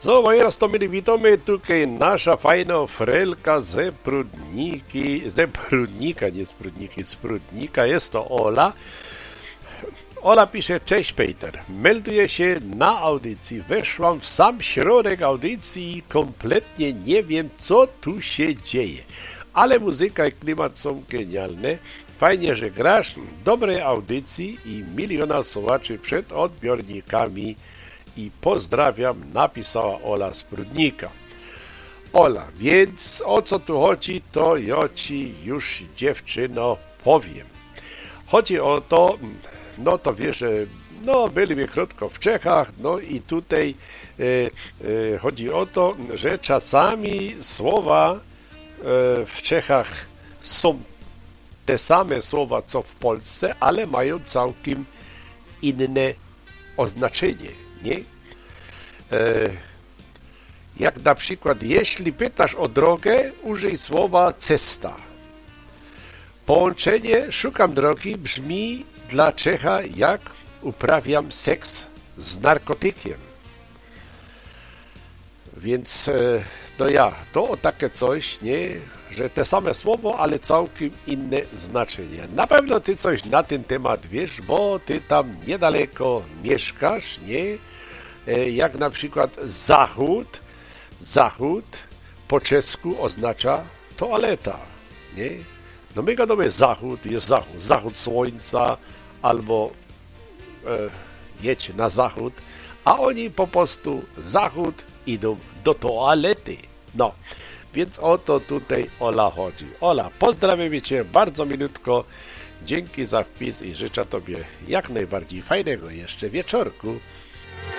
So, moi roztomili, witamy tutaj nasza fajna frelka ze Prudnika, nie z Prudniki, z Prudnika, jest to Ola. Ola pisze, cześć Peter, melduję się na audycji, weszłam w sam środek audycji i kompletnie nie wiem, co tu się dzieje. Ale muzyka i klimat są genialne, fajnie, że grasz w dobrej audycji i miliona słuchaczy przed odbiornikami i pozdrawiam, napisała Ola z Prudnika. Ola, więc o co tu chodzi, to ja ci już, dziewczyno, powiem. Chodzi o to, no to wiesz, że byliśmy krótko w Czechach, no i tutaj chodzi o to, że czasami słowa w Czechach są te same słowa, co w Polsce, ale mają całkiem inne oznaczenie, nie? Jak na przykład, jeśli pytasz o drogę, użyj słowa cesta. Połączenie szukam drogi brzmi dla Czecha jak uprawiam seks z narkotykiem. Więc to takie coś, nie? Że te same słowo, ale całkiem inne znaczenie. Na pewno ty coś na ten temat wiesz, bo ty tam niedaleko mieszkasz, nie? Jak na przykład zachód po czesku oznacza toaleta, nie? No my gadamy zachód, jest zachód słońca albo jedź na zachód, a oni po prostu zachód idą do toalety. No, więc o to tutaj Ola chodzi. Ola, pozdrawiam cię bardzo milutko, dzięki za wpis i życzę tobie jak najbardziej fajnego jeszcze wieczorku.